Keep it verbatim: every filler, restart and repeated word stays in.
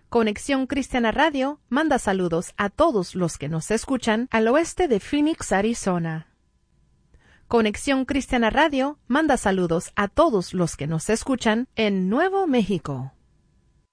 Conexión Cristiana Radio manda saludos a todos los que nos escuchan al oeste de Phoenix, Arizona. Conexión Cristiana Radio manda saludos a todos los que nos escuchan en Nuevo México.